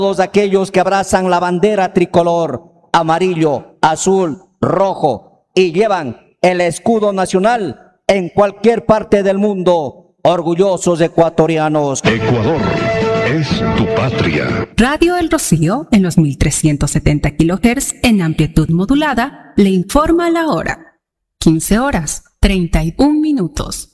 Todos aquellos que abrazan la bandera tricolor, amarillo, azul, rojo y llevan el escudo nacional en cualquier parte del mundo, orgullosos ecuatorianos. Ecuador es tu patria. Radio El Rocío, en los 1370 kHz en amplitud modulada, le informa la hora. 15 horas, 31 minutos.